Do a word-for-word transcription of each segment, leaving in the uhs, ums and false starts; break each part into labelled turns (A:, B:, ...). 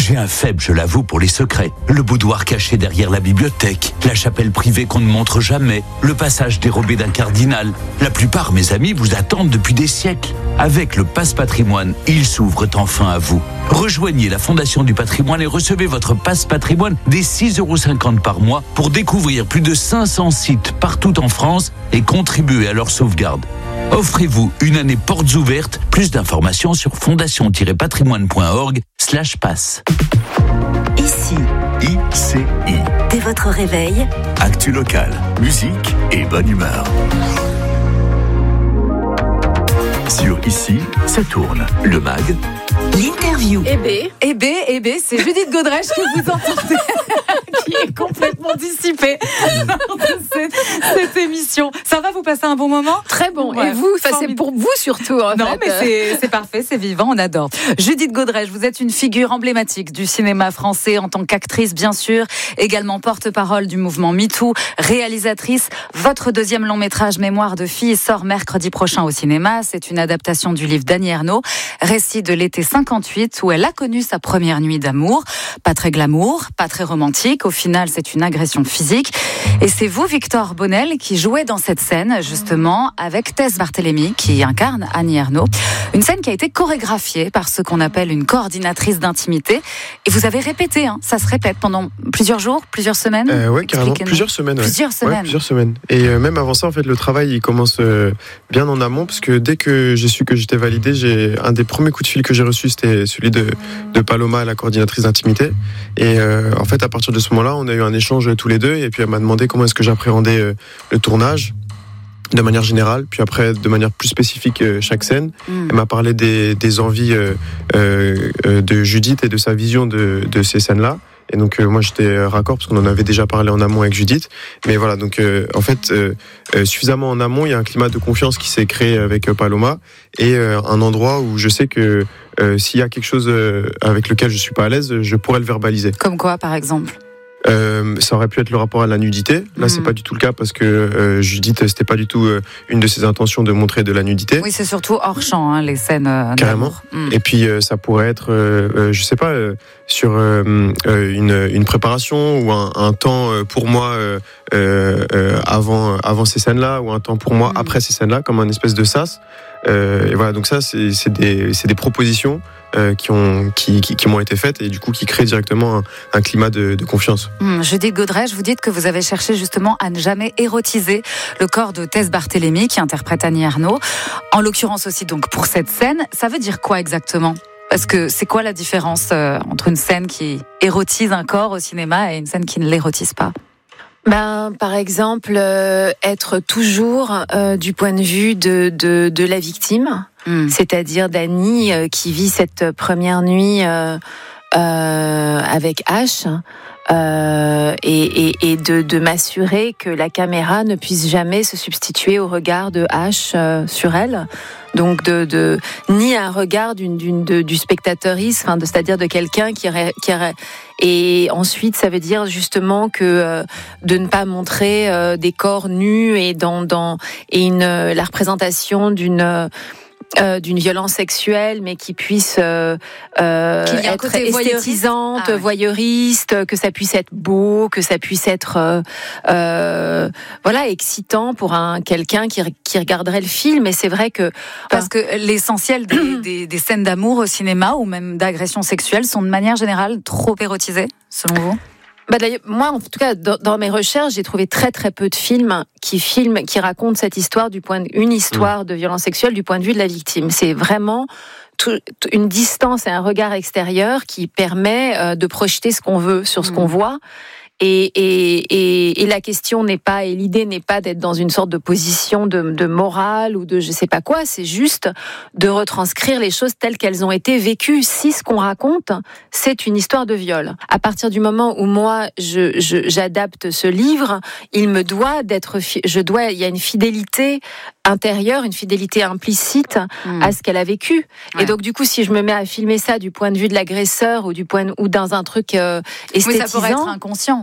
A: J'ai un faible, je l'avoue, pour les secrets. Le boudoir caché derrière la bibliothèque, la chapelle privée qu'on ne montre jamais, le passage dérobé d'un cardinal. La plupart, mes amis, vous attendent depuis des siècles. Avec le Passe Patrimoine, ils s'ouvrent enfin à vous. Rejoignez la Fondation du Patrimoine et recevez votre Passe Patrimoine dès six euros cinquante par mois pour découvrir plus de cinq cents sites partout en France et contribuer à leur sauvegarde. Offrez-vous une année portes ouvertes. Plus d'informations sur fondation-patrimoine.org slash passe.
B: Ici,
C: I C I.
B: dès votre réveil,
C: Actu locale, musique et bonne humeur. Sur Ici, ça tourne. Le mag.
B: l'interview.
D: Eh bé, eh bé, eh bé, c'est Judith Godrèche que vous entendez, qui est complètement dissipée dans cette, cette émission. Ça va, vous passer un bon moment ?
E: Très bon.
D: Ouais,
E: et vous, enfin, c'est pour vous surtout. En
D: non,
E: fait.
D: mais c'est, c'est parfait, c'est vivant, on adore. Judith Godrèche, vous êtes une figure emblématique du cinéma français en tant qu'actrice, bien sûr, également porte-parole du mouvement MeToo, réalisatrice. Votre deuxième long métrage, Mémoire de fille, sort mercredi prochain au cinéma. C'est une adaptation du livre d'Annie Ernaux, récit de l'été cinquante-huit, où elle a connu sa première nuit d'amour. Pas très glamour, pas très romantique. Au final, c'est une agression physique. Et c'est vous, Victor Bonnel, qui jouez dans cette scène, justement, avec Tess Barthélémy, qui incarne Annie Ernaux. Une scène qui a été chorégraphiée par ce qu'on appelle une coordinatrice d'intimité. Et vous avez répété, hein, ça se répète pendant plusieurs jours, plusieurs semaines.
F: Euh, oui, carrément. Plusieurs semaines. Ouais.
D: Plusieurs semaines.
F: Ouais, plusieurs semaines. Et euh, même avant ça, en fait, le travail, il commence euh, bien en amont, parce que dès que j'ai su que j'étais validé, j'ai un des premiers coups de fil que j'ai reçu, c'était celui de, de Paloma, la coordinatrice d'intimité. Et euh, en fait, à partir de ce moment-là, on a eu un échange tous les deux, et puis elle m'a demandé comment est-ce que j'appréhendais euh, le tournage de manière générale, puis après de manière plus spécifique euh, chaque scène. Mmh. Elle m'a parlé des, des envies euh, euh, de Judith et de sa vision de, de ces scènes-là. Et donc euh, moi j'étais raccord parce qu'on en avait déjà parlé en amont avec Judith. Mais voilà, donc euh, en fait euh, euh, suffisamment en amont, il y a un climat de confiance qui s'est créé avec euh, Paloma, et euh, un endroit où je sais que euh, s'il y a quelque chose euh, avec lequel je suis pas à l'aise, je pourrais le verbaliser.
D: Comme quoi, par exemple ?
F: Euh, ça aurait pu être le rapport à la nudité. Là, mmh. c'est pas du tout le cas parce que euh, Judith, c'était pas du tout euh, une de ses intentions de montrer de la nudité.
D: Oui, c'est surtout hors champ, hein, les scènes. Euh,
F: Carrément. Mmh. Et puis euh, ça pourrait être, euh, euh, je sais pas, euh, sur euh, euh, une, une préparation ou un, un temps pour moi euh, euh, avant avant ces scènes-là, ou un temps pour moi mmh. après ces scènes-là, comme un espèce de sas. Euh, et voilà, donc ça, c'est, c'est des c'est des propositions. Euh, qui ont qui, qui, qui m'ont été faites et du coup qui créent directement un, un climat de, de confiance.
D: Mmh, Judith Godrèche, vous dites que vous avez cherché justement à ne jamais érotiser le corps de Tess Barthélémy qui interprète Annie Ernaux. En l'occurrence aussi donc pour cette scène, ça veut dire quoi exactement ? Parce que c'est quoi la différence euh, entre une scène qui érotise un corps au cinéma et une scène qui ne l'érotise pas ?
E: Ben, par exemple, euh, être toujours euh, du point de vue de, de, de la victime, mmh. c'est-à-dire d'Annie euh, qui vit cette première nuit euh, euh, avec H, euh, et, et, et de, de m'assurer que la caméra ne puisse jamais se substituer au regard de H euh, sur elle. Donc de, de ni un regard d'une, d'une de, du spectateuriste, enfin de, c'est-à-dire de quelqu'un qui aurait, qui aurait. Et ensuite ça veut dire justement que euh, de ne pas montrer euh, des corps nus et dans dans et une la représentation d'une Euh, d'une violence sexuelle, mais qui puisse euh, euh, être esthétisante, ah, ouais. voyeuriste, que ça puisse être beau, que ça puisse être euh, euh, voilà excitant pour un quelqu'un qui, qui regarderait le film. Et c'est vrai que
D: parce que l'essentiel des, des, des scènes d'amour au cinéma ou même d'agression sexuelle sont de manière générale trop érotisées, selon vous ?
E: Bah d'ailleurs, moi, en tout cas, dans, dans mes recherches, j'ai trouvé très très peu de films qui filment, qui racontent cette histoire du point de, une histoire de violence sexuelle du point de vue de la victime. C'est vraiment tout, une distance et un regard extérieur qui permet euh, de projeter ce qu'on veut sur ce mmh. qu'on voit. Et, et, et, et la question n'est pas, et l'idée n'est pas d'être dans une sorte de position de, de morale ou de je sais pas quoi, c'est juste de retranscrire les choses telles qu'elles ont été vécues. Si ce qu'on raconte, c'est une histoire de viol. À partir du moment où moi, je, je, j'adapte ce livre, il me doit d'être, je dois, il y a une fidélité intérieure, une fidélité implicite mmh. à ce qu'elle a vécu. Ouais. Et donc, du coup, si je me mets à filmer ça du point de vue de l'agresseur ou du point de, ou dans un truc euh, esthétisant.
D: Oui, ça pourrait être inconscient.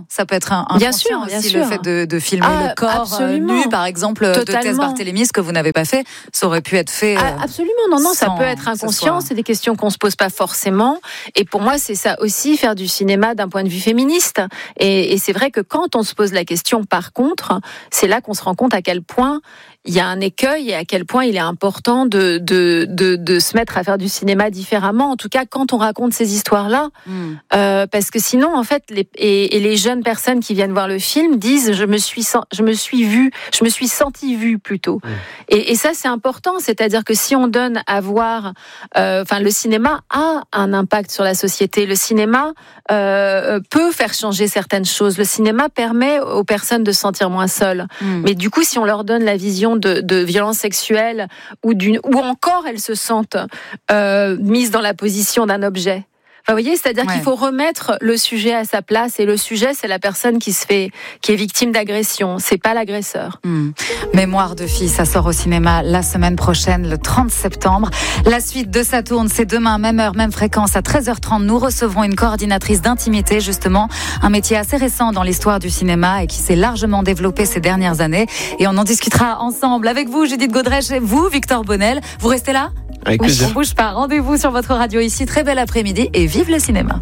D: Ça peut être un, un
E: bien
D: sûr,
E: bien
D: aussi
E: sûr.
D: le fait de, de filmer
E: ah,
D: le corps euh, nu, par exemple, Totalement. de Tess Barthélémy, ce que vous n'avez pas fait, ça aurait pu être fait. Euh,
E: ah, absolument, non, non, ça peut être inconscient. C'est des questions qu'on se pose pas forcément. Et pour moi, c'est ça aussi, faire du cinéma d'un point de vue féministe. Et, et c'est vrai que quand on se pose la question, par contre, c'est là qu'on se rend compte à quel point il y a un écueil et à quel point il est important de, de, de, de se mettre à faire du cinéma différemment. En tout cas, quand on raconte ces histoires-là, mm. euh, parce que sinon, en fait, les, et, et les jeunes personnes qui viennent voir le film disent je me suis, je me suis vue, je me suis sentie vue plutôt. Mm. Et, et ça, c'est important. C'est-à-dire que si on donne à voir, euh, enfin, le cinéma a un impact sur la société. Le cinéma euh, peut faire changer certaines choses. Le cinéma permet aux personnes de se sentir moins seules. Mm. Mais du coup, si on leur donne la vision de, de violence sexuelle ou, d'une, ou encore elles se sentent euh, mises dans la position d'un objet. Enfin, vous voyez, c'est-à-dire ouais. qu'il faut remettre le sujet à sa place, et le sujet, c'est la personne qui se fait, qui est victime d'agression, c'est pas l'agresseur.
D: Mmh. Mémoire de fille, ça sort au cinéma la semaine prochaine, le trente septembre. La suite de Ça tourne, c'est demain, même heure, même fréquence, à treize heures trente. Nous recevrons une coordinatrice d'intimité, justement, un métier assez récent dans l'histoire du cinéma et qui s'est largement développé ces dernières années. Et on en discutera ensemble avec vous, Judith Godrèche, et vous, Victor Bonnel. Vous restez là ?
F: Avec
D: oui,
F: plaisir.
D: On bouge pas. Rendez-vous sur votre radio ici. Très bel après-midi et vive le cinéma.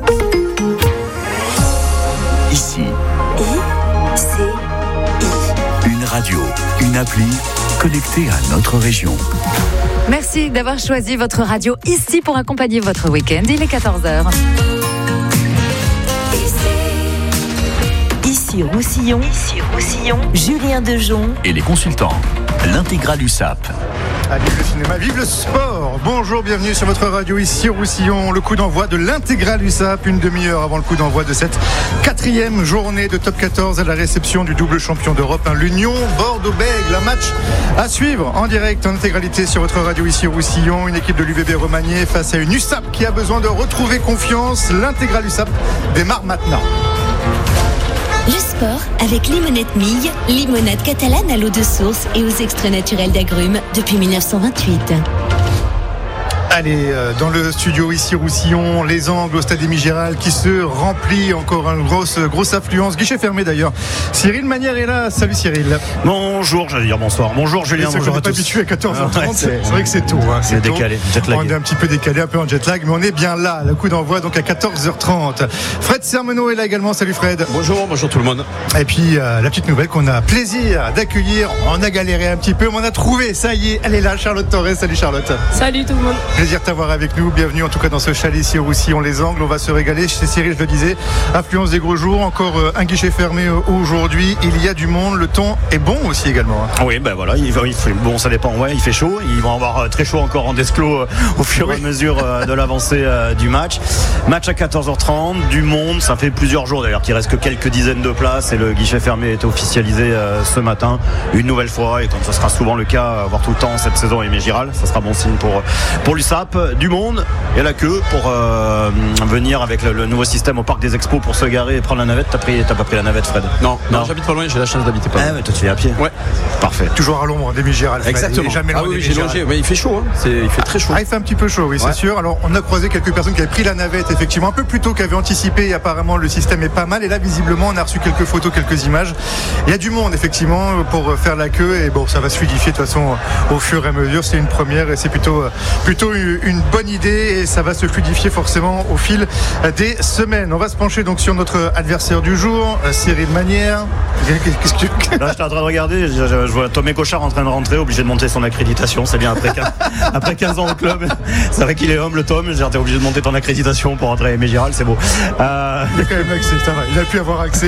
C: Ici.
B: I, C, I.
C: Une radio, une appli connectée à notre région.
D: Merci d'avoir choisi votre radio ici pour accompagner votre week-end. Il est quatorze heures.
B: Ici Roussillon. Ici Roussillon. Julien Dejon.
C: Et les consultants. L'intégrale U S A P.
G: Ah, vive le cinéma, vive le sport. Bonjour, bienvenue sur votre radio ici Roussillon. Le coup d'envoi de l'intégrale U S A P, une demi-heure avant le coup d'envoi de cette quatrième journée de top quatorze à la réception du double champion d'Europe, hein, l'Union Bordeaux-Bègles. Un match à suivre en direct, en intégralité sur votre radio ici Roussillon. Une équipe de l'U V B Romagné face à une U S A P qui a besoin de retrouver confiance. L'intégrale U S A P démarre maintenant.
H: Le sport avec Limonette Mille, limonade catalane à l'eau de source et aux extraits naturels d'agrumes depuis dix-neuf cent vingt-huit.
G: Allez, dans le studio ici Roussillon, les angles au stade Émile Gérald qui se remplit, encore une grosse, grosse affluence, guichet fermé d'ailleurs. Cyril Manière est là, salut Cyril.
I: Bonjour, j'allais dire bonsoir. Bonjour Julien, bonjour à tous.
G: On n'est pas habitué à quatorze heures trente, ah ouais, c'est... c'est vrai que c'est tôt. Hein,
I: c'est, c'est décalé, jet lag.
G: On est un petit peu décalé, un peu en jet lag, mais on est bien là, le coup d'envoi donc à quatorze heures trente. Fred Sermenot est là également, salut Fred.
J: Bonjour, bonjour tout le monde.
G: Et puis euh, la petite nouvelle qu'on a plaisir d'accueillir, on a galéré un petit peu, mais on a trouvé, ça y est, elle est là, Charlotte Torres, salut Charlotte.
K: Salut tout le monde.
G: Plaisir de t'avoir avec nous. Bienvenue en tout cas dans ce chalet ici au Roussillon les Angles. On va se régaler chez Cyril, je le disais. Affluence des gros jours, encore un guichet fermé aujourd'hui. Il y a du monde, le temps est bon aussi également.
I: Oui, ben voilà, il, il fait, bon, ça dépend. Ouais, il fait chaud. Ils vont avoir très chaud encore en Desclos euh, au fur et à mesure euh, de l'avancée euh, du match. Match à quatorze heures trente, du monde. Ça fait plusieurs jours d'ailleurs qu'il reste que quelques dizaines de places et le guichet fermé est officialisé euh, ce matin une nouvelle fois. Et comme ça sera souvent le cas, voire tout le temps cette saison à Émile Gérald, ça sera bon signe pour pour l'U S A P. Du monde. Et la queue pour euh, venir avec le, le nouveau système au parc des Expos pour se garer et prendre la navette. T'as, pris, t'as pas pris la navette, Fred?
J: Non, non, non, j'habite pas loin, j'ai la chance d'habiter pas loin.
I: Ah ouais, toi tu viens à pied?
J: Ouais.
I: Parfait.
G: Toujours à l'ombre d'Émile Gérald.
J: Exactement.
G: Jamais
J: ah oui, j'ai longé. Mais il fait chaud, hein. C'est, il fait très chaud.
G: Ah, il fait un petit peu chaud, oui, ouais. C'est sûr. Alors, on a croisé quelques personnes qui avaient pris la navette, effectivement, un peu plus tôt, qui avaient anticipé. Et apparemment, le système est pas mal. Et là, visiblement, on a reçu quelques photos, quelques images. Il y a du monde, effectivement, pour faire la queue. Et bon, ça va se fluidifier de toute façon au fur et à mesure. C'est une première et c'est plutôt, plutôt une bonne idée. Et ça va se fluidifier forcément au fil des semaines. On va se pencher donc sur notre adversaire du jour, Cyril Manière.
I: Qu'est-ce que tu... Là, j'étais en train de regarder, je, je, je vois Tomé Cochard en train de rentrer, obligé de monter son accréditation. C'est bien après quinze, après quinze ans au club. C'est vrai qu'il est humble, Tom. T'es obligé de monter ton accréditation pour rentrer à Aimé Gérald, c'est beau.
G: Euh... Il a quand même accès, ça va. Il a pu avoir accès.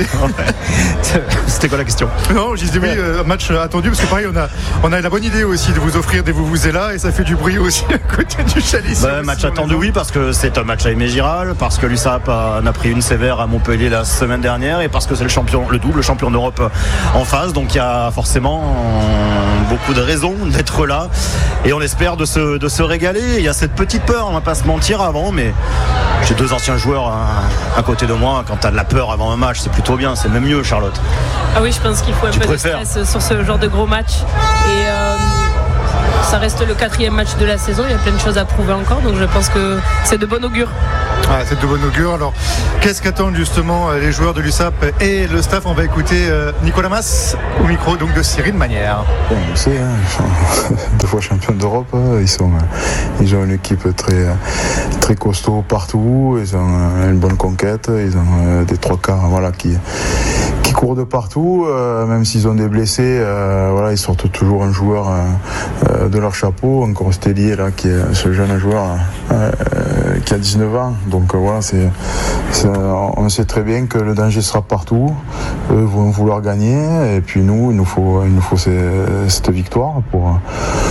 I: C'était quoi la question?
G: Non, je disais oui, euh, match attendu parce que pareil, on a, on a la bonne idée aussi de vous offrir des vuvuzela et ça fait du bruit aussi à côté du chalet.
I: Bah, match attendu, oui, parce que c'est un match à Aimé Gérald, parce que l'U S A P en a pris une sévère à Montpellier la semaine dernière et parce que c'est le champion, le double champion d'Europe en face. Donc il y a forcément beaucoup de raisons d'être là et on espère de se, de se régaler. Il y a cette petite peur, on va pas se mentir avant, mais j'ai deux anciens joueurs à, à côté de moi. Quand tu as de la peur avant un match, c'est plutôt bien, c'est même mieux, Charlotte.
K: Ah oui, je pense qu'il faut un
I: tu
K: peu
I: préfères.
K: de stress sur ce genre de gros match et euh... ça reste le quatrième match de la saison, il y a plein de choses à prouver encore, donc je pense que c'est de bon augure.
G: Ah, c'est de bon augure. Alors, qu'est-ce qu'attendent justement les joueurs de l'U S A P et le staff? On va écouter Nicolas Mas au micro donc de Cyril Manière.
L: Bon, on sait, hein, ils sont deux fois champions d'Europe. Ils, sont, ils ont une équipe très, très costaud partout. Ils ont une bonne conquête. Ils ont des trois quarts voilà, qui, qui courent de partout. Euh, même s'ils ont des blessés, euh, voilà, ils sortent toujours un joueur euh, de leur chapeau. Encore Stellier, là, qui est ce jeune joueur euh, qui a dix-neuf ans. Donc euh, voilà, c'est, c'est, on sait très bien que le danger sera partout. Eux vont vouloir gagner. Et puis nous, il nous faut, il nous faut ces, cette victoire pour,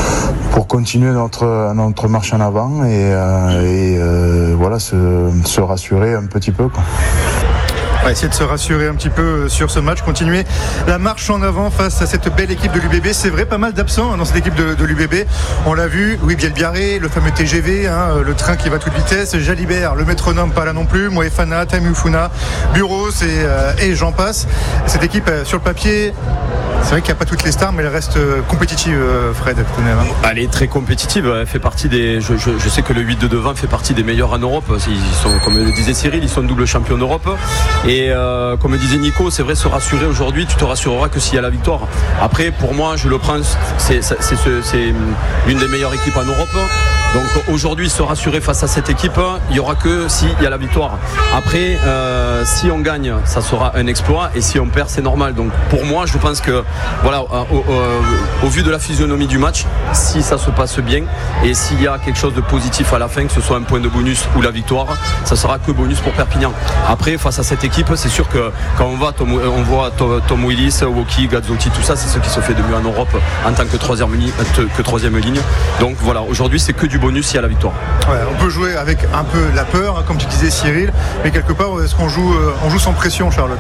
L: pour continuer notre, notre marche en avant et, euh, et euh, voilà, se, se rassurer un petit peu, quoi.
G: On va essayer de se rassurer un petit peu sur ce match, continuer la marche en avant face à cette belle équipe de l'U B B. C'est vrai, pas mal d'absents dans cette équipe de, de l'U B B. On l'a vu, Louis Bielbiarré, le fameux T G V, hein, le train qui va à toute vitesse, Jalibert, le métronome, pas là non plus, Moefana, Tamufuna, Bureau et, euh, et j'en passe. Cette équipe, euh, sur le papier, c'est vrai qu'il n'y a pas toutes les stars, mais elle reste compétitive, Fred.
J: Elle est très compétitive. Elle fait partie des. Je, je, je sais que le huit de devant fait partie des meilleurs en Europe. Ils sont, comme le disait Cyril, ils sont double champions d'Europe. Et euh, comme disait Nico, c'est vrai, se rassurer aujourd'hui, tu te rassureras que s'il y a la victoire. Après, pour moi, je le prends, c'est, c'est, c'est, c'est l'une des meilleures équipes en Europe. Donc aujourd'hui, se rassurer face à cette équipe, il n'y aura que s'il y a la victoire. Après, euh, si on gagne, ça sera un exploit, et si on perd, c'est normal. Donc pour moi, je pense que voilà, au, au, au vu de la physionomie du match, si ça se passe bien et s'il y a quelque chose de positif à la fin, que ce soit un point de bonus ou la victoire, ça sera que bonus pour Perpignan. Après, face à cette équipe, c'est sûr que quand on va, Tom, on voit Tom, Tom Willis, Woki, Gazzotti, tout ça, c'est ce qui se fait de mieux en Europe en tant que troisième ligne. Que troisième ligne. Donc voilà, aujourd'hui, c'est que du bonus s'il y a la victoire.
G: Ouais, on peut jouer avec un peu la peur, comme tu disais Cyril, mais quelque part, est-ce qu'on joue, on joue sans pression, Charlotte?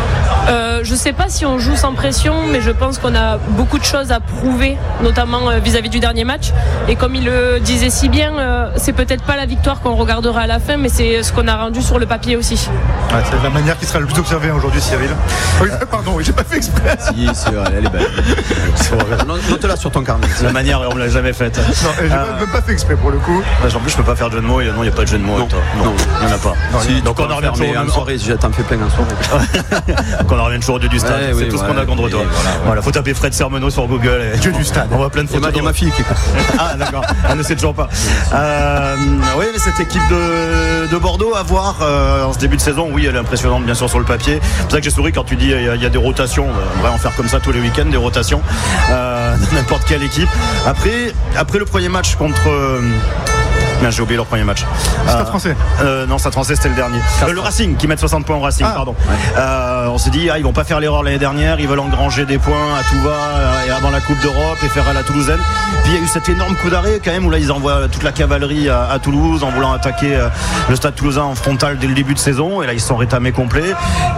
K: euh, Je ne sais pas si on joue sans pression, mais je pense qu'on a beaucoup de choses à prouver, notamment euh, vis-à-vis du dernier match. Et comme il le disait si bien, euh, c'est peut-être pas la victoire qu'on regardera à la fin, mais c'est ce qu'on a rendu sur le papier aussi.
G: Ouais, c'est la manière qui sera le plus observée aujourd'hui, Cyril. Oui, pardon, oui, j'ai pas fait exprès.
J: Si, si, elle est belle. Note-la sur ton carnet.
I: La manière, on ne l'a jamais faite.
G: Non, j'ai euh... même pas fait exprès pour le coup.
I: En plus, je peux pas faire de jeu de mots. Et non, il n'y a pas de jeu de mots. Non, non, il n'y en a pas. Non,
J: si, donc on en revient toujours en soirée. Si t'en fais plein en soirée.
I: Qu'on en revient toujours au Dieu du stade. Ouais, c'est oui, tout voilà, ce qu'on a contre toi. Voilà, voilà, faut taper Fred Sermenot sur Google. Et... Dieu du stade. On voit plein de photos.
J: Il y a ma fille qui écoute.
I: Ah, d'accord. Elle ne sait toujours pas. Euh, oui, mais cette équipe de, de Bordeaux à voir euh, en ce début de saison, oui, elle est impressionnante, bien sûr, sur le papier. C'est pour ça que j'ai souri quand tu dis il y, y a des rotations. On va en faire comme ça tous les week-ends, des rotations. Euh, n'importe quelle équipe. Après, après le premier match contre. Euh, Bien, j'ai oublié leur premier match.
G: Stade euh, français
I: euh, Non, Stade français, c'était le dernier. Euh, le Racing, qui met soixante points au Racing, ah, pardon. Ouais. Euh, on s'est dit, ah, ils vont pas faire l'erreur l'année dernière, ils veulent engranger des points à tout va et avant la Coupe d'Europe et faire à la Toulousaine. Puis il y a eu cet énorme coup d'arrêt quand même où là ils envoient toute la cavalerie à, à Toulouse en voulant attaquer euh, le Stade Toulousain en frontal dès le début de saison. Et là ils se sont rétamés complets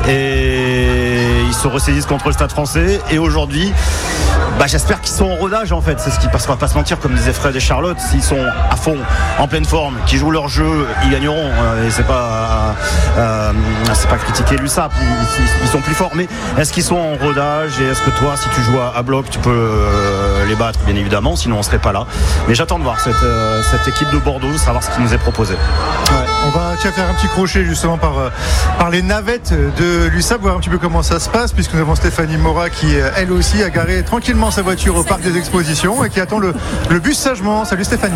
I: et ils se ressaisissent contre le Stade français. Et aujourd'hui, bah, j'espère qu'ils sont en rodage en fait. C'est ce qui passera pas se mentir, comme disaient Fred et Charlotte. S'ils sont à fond, en pleine forme, qui jouent leur jeu, ils gagneront. Et c'est pas, euh, c'est pas critiquer l'U S A P, ils, ils, ils sont plus forts. Mais est-ce qu'ils sont en rodage et est-ce que toi, si tu joues à, à bloc, tu peux euh, les battre, bien évidemment. Sinon, on serait pas là. Mais j'attends de voir cette, euh, cette équipe de Bordeaux, savoir ce qui nous est proposé.
G: Ouais, on va tiens, faire un petit crochet justement par, euh, par les navettes de l'U S A P, voir un petit peu comment ça se passe, puisque nous avons Stéphanie Mora qui, elle aussi, a garé tranquillement sa voiture au parc des expositions et qui attend le, le bus sagement. Salut Stéphanie.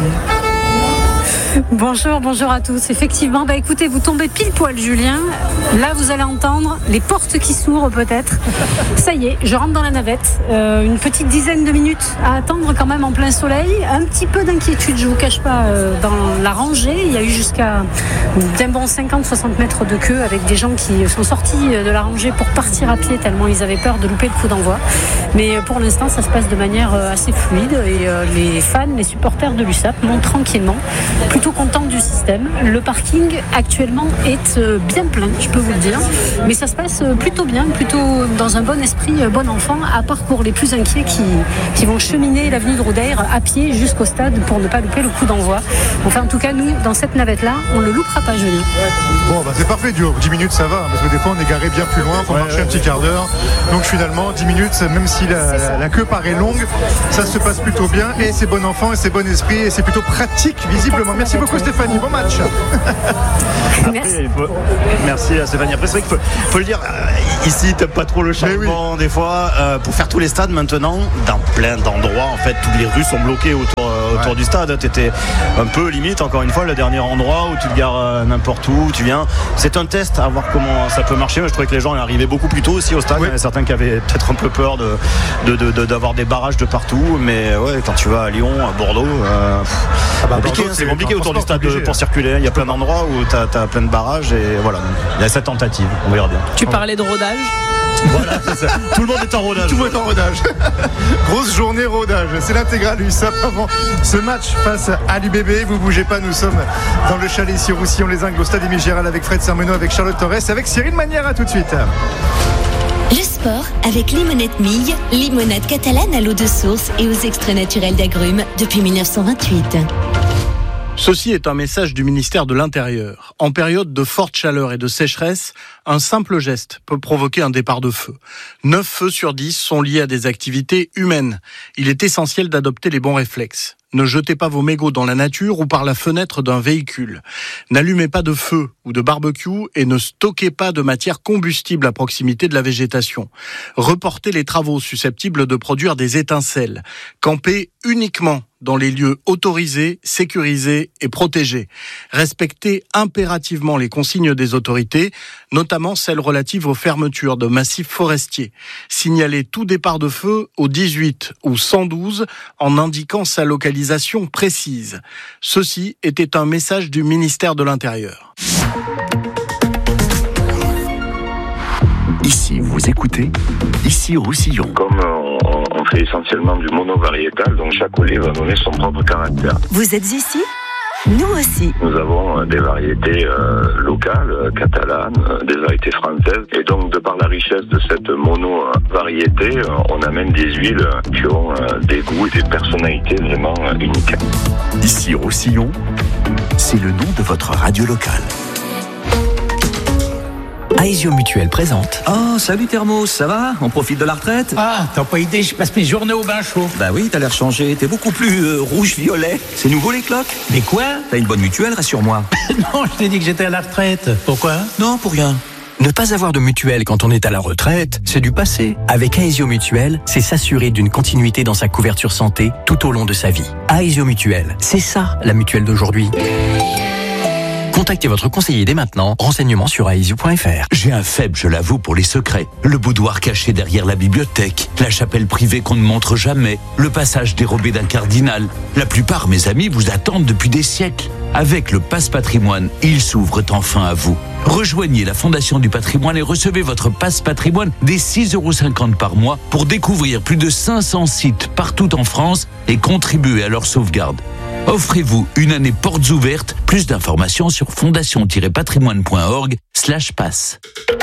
M: Bonjour, bonjour à tous. Effectivement, bah écoutez, vous tombez pile poil, Julien. Là, vous allez entendre les portes qui s'ouvrent peut-être. Ça y est, je rentre dans la navette. Euh, une petite dizaine de minutes à attendre quand même en plein soleil. Un petit peu d'inquiétude, je vous cache pas, euh, dans la rangée. Il y a eu jusqu'à d'un bon cinquante à soixante mètres de queue avec des gens qui sont sortis de la rangée pour partir à pied tellement ils avaient peur de louper le coup d'envoi. Mais pour l'instant, ça se passe de manière assez fluide et euh, les fans, les supporters de l'U S A P montent tranquillement, plutôt content du système. Le parking actuellement est bien plein, je peux vous le dire. Mais ça se passe plutôt bien, plutôt dans un bon esprit, bon enfant, à part pour les plus inquiets qui, qui vont cheminer l'avenue de Rodaire à pied jusqu'au stade pour ne pas louper le coup d'envoi. Enfin, en tout cas, nous, dans cette navette-là, on ne le loupera pas, Julien.
G: Bon, bah, c'est parfait, Dio. dix minutes, ça va. Parce que des fois, on est garé bien plus loin. Il faut ouais, marcher ouais. un petit quart d'heure. Donc, finalement, dix minutes, même si la, la, la queue paraît longue, ça se passe plutôt bien. Et c'est bon enfant, et c'est bon esprit, et c'est plutôt pratique, visiblement. Merci beaucoup, Stéphanie. Bon match.
I: Merci. Faut... Merci à Stéphanie. Après, c'est vrai qu'il faut, faut le dire, euh, ici, t'aimes pas trop le changement, oui. des fois. Euh, pour faire tous les stades maintenant, dans plein d'endroits, en fait, toutes les rues sont bloquées autour, euh, autour ouais. du stade. T'étais un peu limite, encore une fois, le dernier endroit où tu te gares euh, n'importe où, tu viens. C'est un test à voir comment ça peut marcher. Moi, je trouvais que les gens arrivaient beaucoup plus tôt aussi au stade. Oui. Il y en avait certains qui avaient peut-être un peu peur de, de, de, de, d'avoir des barrages de partout. Mais ouais, quand tu vas à Lyon, à Bordeaux, euh, ah bah, compliqué, Bordeaux, c'est, c'est compliqué autour du stade obligé, pour circuler. Il y a plein d'endroits où tu as plein de barrages et voilà. Il y a cette tentative. On verra bien.
K: Tu parlais de rodage.
I: Voilà, c'est ça. Tout le monde est en rodage.
G: Tout le monde est en rodage. Grosse journée rodage. C'est l'intégrale U S A P avant ce match face à l'U B B. Vous bougez pas, nous sommes dans le chalet ici au Roussillon les Ingles au stade Émile Gérald avec Fred Sermenot, avec Charlotte Torres, avec Cyril Manière. À tout de suite.
H: Le sport avec Limonette Mille, limonade catalane à l'eau de source et aux extraits naturels d'agrumes depuis dix-neuf cent vingt-huit.
N: Ceci est un message du ministère de l'Intérieur. En période de forte chaleur et de sécheresse, un simple geste peut provoquer un départ de feu. neuf feux sur dix sont liés à des activités humaines. Il est essentiel d'adopter les bons réflexes. Ne jetez pas vos mégots dans la nature ou par la fenêtre d'un véhicule. N'allumez pas de feu ou de barbecue et ne stockez pas de matière combustible à proximité de la végétation. Reportez les travaux susceptibles de produire des étincelles. Campez uniquement dans les lieux autorisés, sécurisés et protégés. Respectez impérativement les consignes des autorités, notamment celles relatives aux fermetures de massifs forestiers. Signalez tout départ de feu au dix-huit ou cent douze en indiquant sa localisation précise. Ceci était un message du ministère de l'Intérieur.
C: Ici, vous écoutez, ici Roussillon.
O: Comme on, on fait essentiellement du mono-variétal, donc chaque olé va donner son propre caractère.
B: Vous êtes ici ? Nous aussi.
O: Nous avons des variétés euh, locales, euh, catalanes, euh, des variétés françaises. Et donc, de par la richesse de cette mono-variété, euh, on amène des huiles qui ont euh, des goûts et des personnalités vraiment euh, uniques.
C: Ici Roussillon, c'est le nom de votre radio locale. Aesio Mutuel présente.
P: Oh, salut Thermos, ça va ? On profite de la retraite ?
Q: Ah, t'as pas idée, je passe mes journées au bain chaud.
P: Bah oui, t'as l'air changé, t'es beaucoup plus euh, rouge-violet. C'est nouveau les cloques ?
Q: Mais quoi ?
P: T'as une bonne mutuelle, rassure-moi.
Q: Non, je t'ai dit que j'étais à la retraite. Pourquoi ?
P: Non, pour rien.
R: Ne pas avoir de mutuelle quand on est à la retraite, c'est du passé. Avec Aesio Mutuel, c'est s'assurer d'une continuité dans sa couverture santé tout au long de sa vie. Aesio Mutuel, c'est ça la mutuelle d'aujourd'hui. Contactez votre conseiller dès maintenant. Renseignements sur aesio point f r.
A: J'ai un faible, je l'avoue, pour les secrets. Le boudoir caché derrière la bibliothèque, la chapelle privée qu'on ne montre jamais, le passage dérobé d'un cardinal. La plupart, mes amis, vous attendent depuis des siècles. Avec le Passe Patrimoine, ils s'ouvrent enfin à vous. Rejoignez la Fondation du Patrimoine et recevez votre Passe Patrimoine dès six euros cinquante par mois pour découvrir plus de cinq cents sites partout en France et contribuer à leur sauvegarde. Offrez-vous une année portes ouvertes. Plus d'informations sur fondation-patrimoine point org slash passe.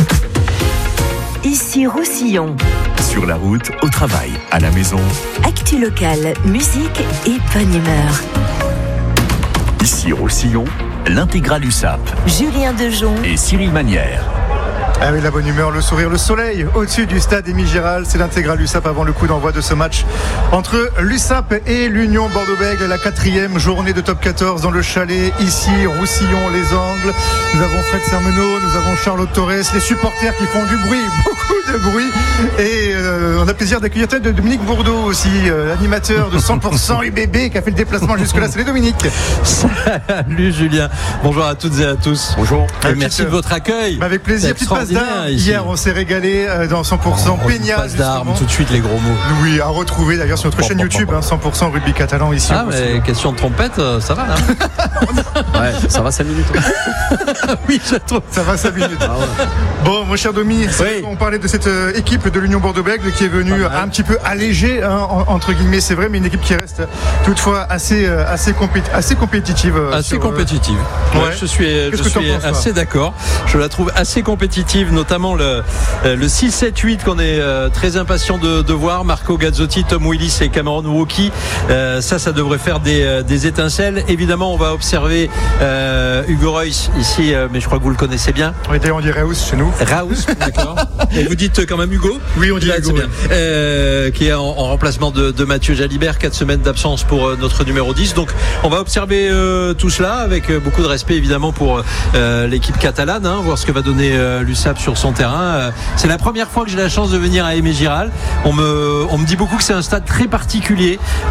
B: Ici Roussillon.
C: Sur la route, au travail, à la maison.
B: Actu locale, musique et bonne humeur.
C: Ici Roussillon, l'intégrale U S A P.
B: Julien Dejon
C: et Cyril Manière.
G: Ah oui, la bonne humeur, le sourire, le soleil au-dessus du stade Émile Gérald. C'est l'intégrale U S A P avant le coup d'envoi de ce match entre l'U S A P et l'Union Bordeaux-Bègles. La quatrième journée de top quatorze dans le chalet ici, Roussillon, les Angles. Nous avons Fred Sermenot, nous avons Charlotte Torres, les supporters qui font du bruit, beaucoup de bruit. Et euh, on a plaisir d'accueillir de Dominique Bourdeau aussi, euh, animateur de cent pour cent U B B qui a fait le déplacement jusque-là. Salut Dominique.
S: Salut Julien. Bonjour à toutes et à tous.
I: Bonjour.
S: Et merci de votre accueil.
G: Bah avec plaisir. Petite passe d'armes. Hier, on s'est régalé dans cent pour cent
S: oh,
G: Pénial.
S: Passe d'armes, tout de suite les gros mots.
G: Oui, à retrouver d'ailleurs sur notre bon, chaîne bon, YouTube, bon, bon. Hein, cent pour cent rugby catalan ici.
S: Ah, mais question de trompette, ça va là.
J: Ouais, ça va cinq minutes.
S: oui, je trouve.
G: Ça va cinq minutes. Ah ouais. Bon, mon cher Domi, oui. On parlait de cette euh, équipe de l'Union Bordeaux-Bègles qui est venue un petit peu allégée, hein, en, entre guillemets, c'est vrai, mais une équipe qui reste toutefois assez, euh, assez, compé- assez compétitive. Euh,
S: assez
G: sur,
S: compétitive. Euh... Ouais, ouais. Je suis, je suis penses, assez toi d'accord. Je la trouve assez compétitive, notamment le, le six sept huit qu'on est euh, très impatient de, de voir. Marco Gazzotti, Tom Willis et Cameron Wauki. Euh, ça, ça devrait faire des, des étincelles. Évidemment, on va observer euh, Hugo Reus ici, euh, mais je crois que vous le connaissez bien.
G: Oui, d'ailleurs, on dit Reus chez nous.
S: Reus, d'accord. Et vous dites quand même Hugo ?
G: Oui, on dit
S: là,
G: Hugo.
S: C'est bien. Euh, qui est en, en remplacement de, de Mathieu Jalibert, quatre semaines d'absence pour euh, notre numéro dix. Donc, on va observer euh, tout cela avec euh, beaucoup de respect, évidemment, pour euh, l'équipe catalane, hein, voir ce que va donner euh, l'U S A P sur son terrain. Euh, c'est la première fois que j'ai la chance de venir à Aimé Giral. On me, on me dit beaucoup que c'est un stade très particulier.